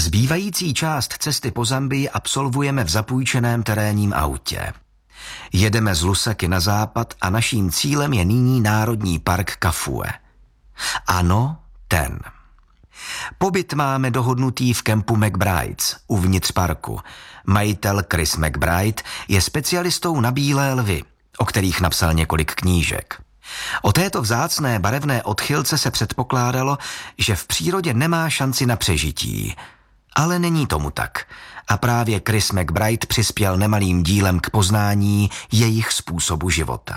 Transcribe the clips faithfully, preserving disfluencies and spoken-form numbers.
Zbývající část cesty po Zambii absolvujeme v zapůjčeném terénním autě. Jedeme z Lusaky na západ a naším cílem je nyní Národní park Kafue. Ano, ten. Pobyt máme dohodnutý v kempu McBrides uvnitř parku. Majitel Chris McBride je specialistou na bílé lvy, o kterých napsal několik knížek. O této vzácné barevné odchylce se předpokládalo, že v přírodě nemá šanci na přežití. Ale není tomu tak. A právě Chris McBride přispěl nemalým dílem k poznání jejich způsobu života.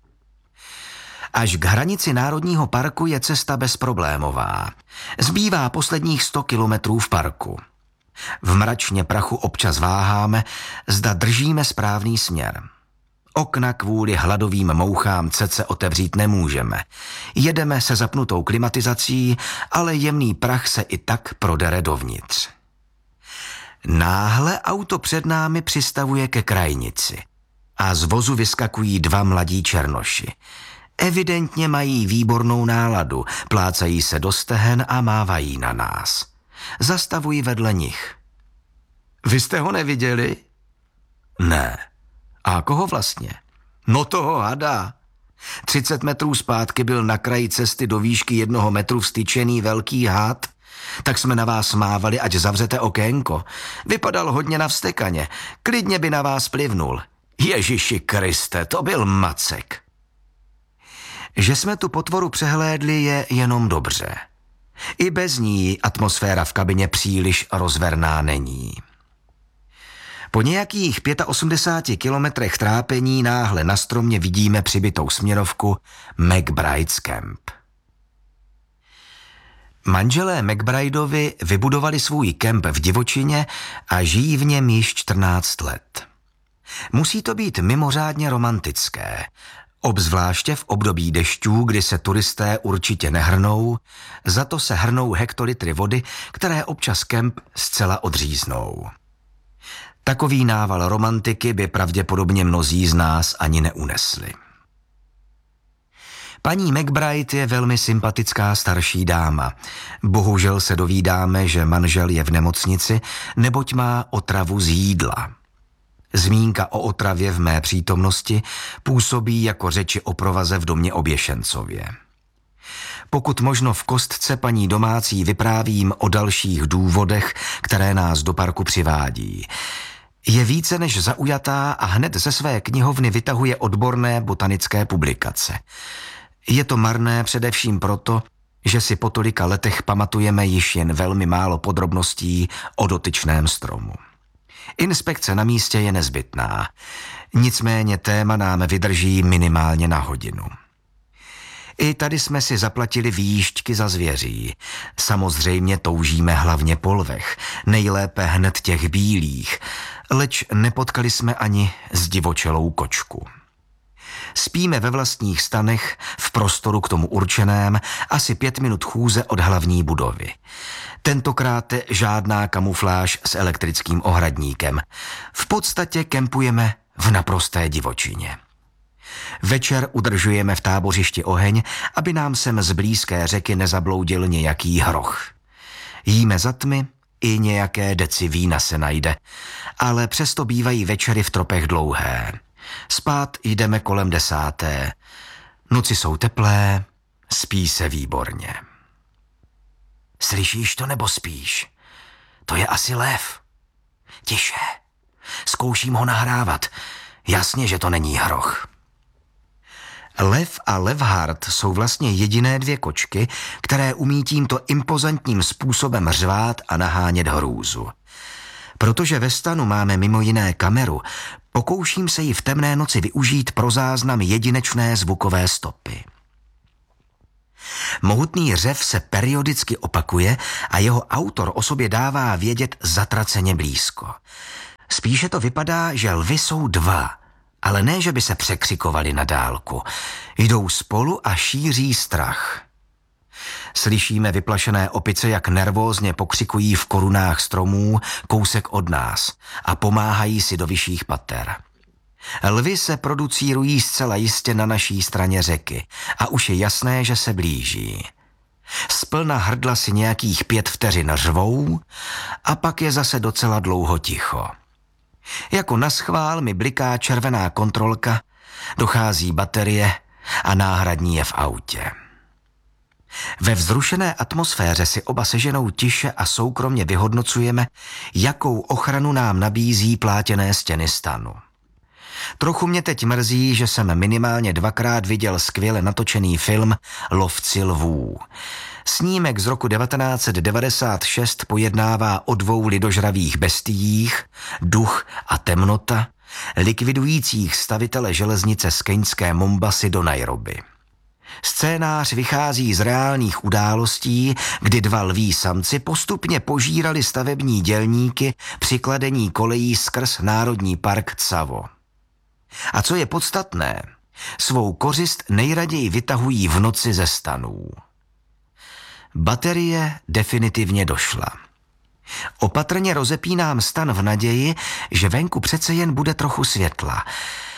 Až k hranici Národního parku je cesta bezproblémová. Zbývá posledních sto kilometrů v parku. V mračně prachu občas váháme, zda držíme správný směr. Okna kvůli hladovým mouchám cece otevřít nemůžeme. Jedeme se zapnutou klimatizací, ale jemný prach se i tak prodere dovnitř. Náhle auto před námi přistavuje ke krajnici a z vozu vyskakují dva mladí černoši. Evidentně mají výbornou náladu, plácají se do stehen a mávají na nás. Zastavují vedle nich. Vy jste ho neviděli? Ne. A koho vlastně? No toho hada. Třicet metrů zpátky byl na kraji cesty do výšky jednoho metru vstyčený velký had. Tak jsme na vás mávali, ať zavřete okénko. Vypadal hodně navstekaně. Klidně by na vás plivnul. Ježiši Kriste, to byl macek. Že jsme tu potvoru přehlédli, je jenom dobře. I bez ní atmosféra v kabině příliš rozverná není. Po nějakých osmdesáti pěti kilometrech trápení náhle na stromě vidíme přibytou směrovku McBride's Camp. Manželé McBrideovi vybudovali svůj kemp v divočině a žijí v něm již čtrnáct let. Musí to být mimořádně romantické, obzvláště v období dešťů, kdy se turisté určitě nehrnou, za to se hrnou hektolitry vody, které občas kemp zcela odříznou. Takový nával romantiky by pravděpodobně mnozí z nás ani neunesli. Paní McBride je velmi sympatická starší dáma. Bohužel se dovídáme, že manžel je v nemocnici, neboť má otravu z jídla. Zmínka o otravě v mé přítomnosti působí jako řeči o provaze v domě Oběšencově. Pokud možno v kostce paní domácí vyprávím o dalších důvodech, které nás do parku přivádí. Je více než zaujatá a hned ze své knihovny vytahuje odborné botanické publikace. Je to marné především proto, že si po tolika letech pamatujeme již jen velmi málo podrobností o dotyčném stromu. Inspekce na místě je nezbytná, nicméně téma nám vydrží minimálně na hodinu. I tady jsme si zaplatili výjížďky za zvěří. Samozřejmě toužíme hlavně po lvech, nejlépe hned těch bílých, leč nepotkali jsme ani zdivočelou kočku. Spíme ve vlastních stanech v prostoru k tomu určeném, asi pět minut chůze od hlavní budovy. Tentokrát žádná kamufláž s elektrickým ohradníkem. V podstatě kempujeme v naprosté divočině. Večer udržujeme v tábořišti oheň, aby nám sem z blízké řeky nezabloudil nějaký hroch. Jíme za tmy, i nějaké deci vína se najde, ale přesto bývají večery v tropech dlouhé. Spát jdeme kolem desáté. Noci jsou teplé, spí se výborně. Slyšíš to nebo spíš? To je asi lev. Tiše. Zkouším ho nahrávat. Jasně, že to není hroch. Lev a levhart jsou vlastně jediné dvě kočky, které umí tímto impozantním způsobem řvát a nahánět hrůzu. Protože ve stanu máme mimo jiné kameru, pokouším se ji v temné noci využít pro záznam jedinečné zvukové stopy. Mohutný řev se periodicky opakuje a jeho autor o sobě dává vědět zatraceně blízko. Spíše to vypadá, že lvy jsou dva, ale ne, že by se překřikovali na dálku. Jdou spolu a šíří strach. Slyšíme vyplašené opice, jak nervózně pokřikují v korunách stromů kousek od nás a pomáhají si do vyšších pater. Lvy se producírují zcela jistě na naší straně řeky a už je jasné, že se blíží. Splna hrdla si nějakých pět vteřin řvou a pak je zase docela dlouho ticho. Jako naschvál mi bliká červená kontrolka, dochází baterie a náhradní je v autě. Ve vzrušené atmosféře si oba se ženou tiše a soukromně vyhodnocujeme, jakou ochranu nám nabízí plátěné stěny stanu. Trochu mě teď mrzí, že jsem minimálně dvakrát viděl skvěle natočený film Lovci lvů. Snímek z roku devatenáct set devadesát šest pojednává o dvou lidožravých bestiích, duch a temnota, likvidujících stavitele železnice z keňské Mombasy do Nairobi. Scénář vychází z reálných událostí, kdy dva lví samci postupně požírali stavební dělníky při kladení kolejí skrz národní park Tsavo. A co je podstatné, svou kořist nejraději vytahují v noci ze stanů. Baterie definitivně došla. Opatrně rozepínám stan v naději, že venku přece jen bude trochu světla.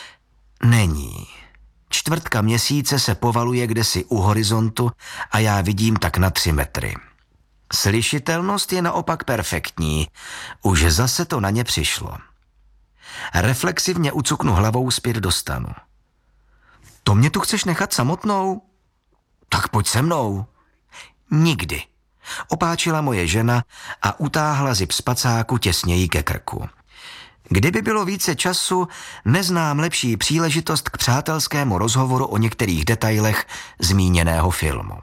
Není. Čtvrtka měsíce se povaluje kdesi u horizontu a já vidím tak na tři metry. Slyšitelnost je naopak perfektní. Už zase to na ně přišlo. Reflexivně ucuknu hlavou zpět do stanu. To mě tu chceš nechat samotnou? Tak pojď se mnou. Nikdy. Opáčila moje žena a utáhla zip spacáku těsněji ke krku. Kdyby bylo více času, neznám lepší příležitost k přátelskému rozhovoru o některých detailech zmíněného filmu.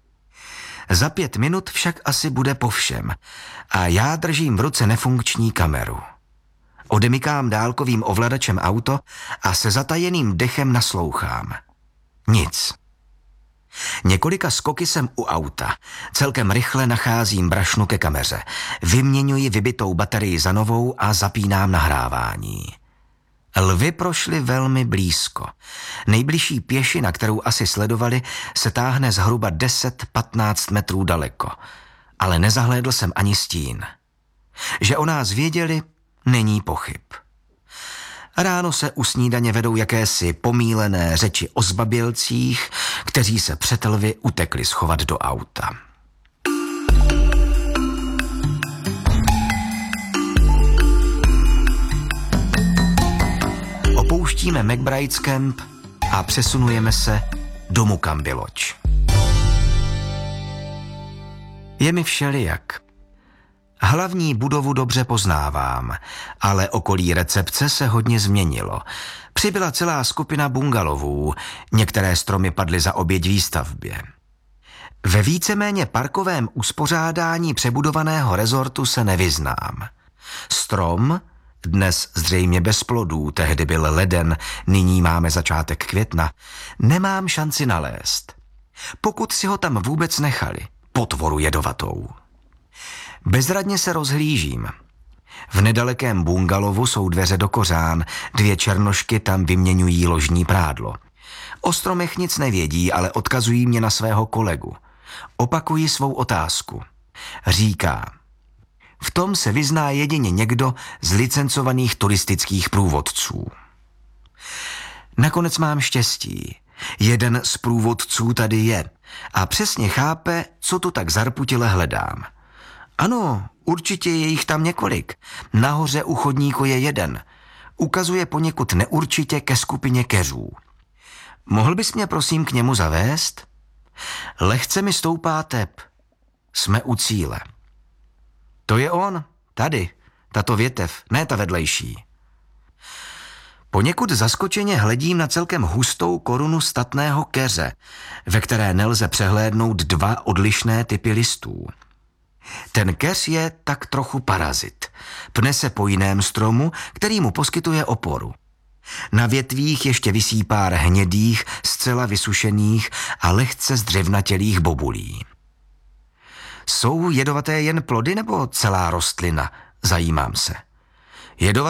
Za pět minut však asi bude po všem a já držím v ruce nefunkční kameru. Odemykám dálkovým ovladačem auto a se zatajeným dechem naslouchám. Nic. Několika skoky jsem u auta. Celkem rychle nacházím brašnu ke kameře. Vyměňuji vybitou baterii za novou a zapínám nahrávání. Lvy prošly velmi blízko. Nejbližší pěšina, kterou asi sledovali, se táhne zhruba deset patnáct metrů daleko. Ale nezahlédl jsem ani stín. Že o nás věděli, není pochyb. Ráno se u snídaně vedou jakési pomílené řeči o zbabělcích, kteří se před lvy utekli schovat do auta. Opouštíme McBride's Camp a přesunujeme se do Mukambi Lodge. Je mi všelijak. Hlavní budovu dobře poznávám, ale okolí recepce se hodně změnilo. Přibyla celá skupina bungalovů, některé stromy padly za oběť výstavbě. Ve víceméně parkovém uspořádání přebudovaného rezortu se nevyznám. Strom, dnes zřejmě bez plodů, tehdy byl leden, nyní máme začátek května, nemám šanci nalézt. Pokud si ho tam vůbec nechali, potvoru jedovatou. Bezradně se rozhlížím. V nedalekém bungalovu jsou dveře do kořán, dvě černošky tam vyměňují ložní prádlo. O stromech nic nevědí, ale odkazují mě na svého kolegu. Opakuji svou otázku. Říká, v tom se vyzná jedině někdo z licencovaných turistických průvodců. Nakonec mám štěstí. Jeden z průvodců tady je a přesně chápe, co tu tak zarputile hledám. Ano, určitě je jich tam několik. Nahoře u chodníku je jeden. Ukazuje poněkud neurčitě ke skupině keřů. Mohl bys mě prosím k němu zavést? Lehce mi stoupá tep. Jsme u cíle. To je on, tady, tato větev, ne ta vedlejší. Poněkud zaskočeně hledím na celkem hustou korunu statného keře, ve které nelze přehlédnout dva odlišné typy listů. Ten keř je tak trochu parazit. Pne se po jiném stromu, který mu poskytuje oporu. Na větvích ještě visí pár hnědých, zcela vysušených a lehce zdřevnatělých bobulí. Jsou jedovaté jen plody nebo celá rostlina? Zajímám se. Jedovaté